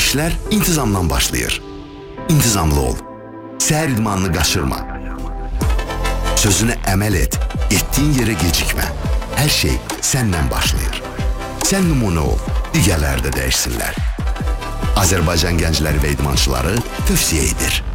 İşlər intizamdan başlayır. İntizamlı ol. Səhər idmanını qaçırma. Sözünə əməl et. Etdiyin yerə gecikmə. Hər şey səndən başlayır. Sən nümunə ol. Digərləri də dəyişsinlər. Azərbaycan gəncləri və idmançıları tövsiyə edir.